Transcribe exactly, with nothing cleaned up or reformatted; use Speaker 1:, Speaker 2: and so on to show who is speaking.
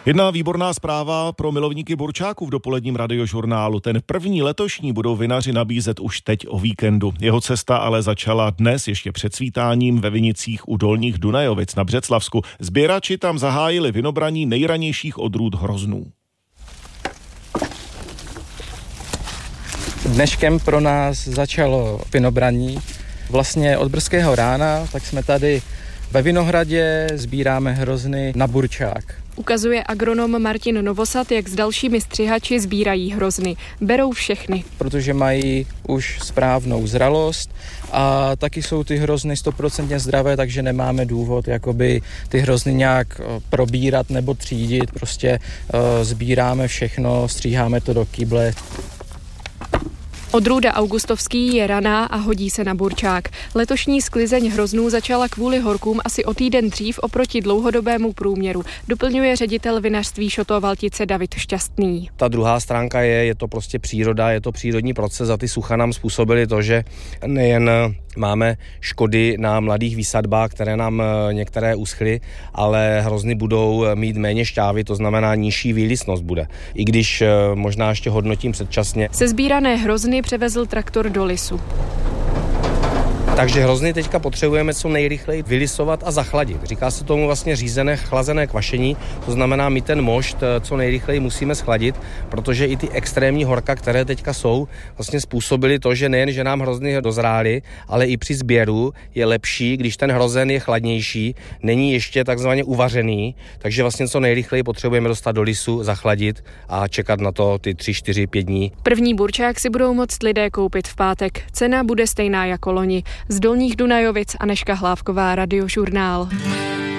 Speaker 1: Jedna výborná zpráva pro milovníky burčáků v dopoledním radiožurnálu. Ten první letošní budou vinaři nabízet už teď o víkendu. Jeho cesta ale začala dnes ještě před svítáním ve vinicích u Dolních Dunajovic na Břeclavsku. Sběrači tam zahájili vinobraní nejranějších odrůd hroznů.
Speaker 2: Dneškem pro nás začalo vinobraní. Vlastně od brzkého rána, tak jsme tady ve vinohradě, sbíráme hrozny na burčák.
Speaker 3: Ukazuje agronom Martin Novosad, jak s dalšími střihači sbírají hrozny. Berou všechny.
Speaker 2: Protože mají už správnou zralost a taky jsou ty hrozny stoprocentně zdravé, takže nemáme důvod jakoby ty hrozny nějak probírat nebo třídit. Prostě uh, sbíráme všechno, stříháme to do kyble.
Speaker 3: Odrůda augustovský je raná a hodí se na burčák. Letošní sklizeň hroznů začala kvůli horkům asi o týden dřív oproti dlouhodobému průměru, doplňuje ředitel vinařství Šotovaltice David Šťastný.
Speaker 4: Ta druhá stránka je, je to prostě příroda, je to přírodní proces a ty sucha nám způsobily to, že nejen máme škody na mladých výsadbách, které nám některé uschly, ale hrozny budou mít méně šťávy, to znamená nižší výlisnost bude. I když možná ještě hodnotím předčasně.
Speaker 3: Sezbírané hrozny převezl traktor do lisu.
Speaker 4: Takže hrozny teďka potřebujeme co nejrychleji vylisovat a zachladit. Říká se tomu vlastně řízené chlazené kvašení, to znamená, my ten mošt co nejrychleji musíme schladit, protože i ty extrémní horka, které teďka jsou, vlastně způsobily to, že nejen, že nám hrozny dozrály, ale i při sběru je lepší, když ten hrozen je chladnější, není ještě takzvaně uvařený, takže vlastně co nejrychleji potřebujeme dostat do lisu, zachladit a čekat na to ty tři, čtyři, pět dní.
Speaker 3: První burčák si budou moct lidé koupit v pátek. Cena bude stejná jako loni. Z Dolních Dunajovic Anežka Hlávková, Radiožurnál.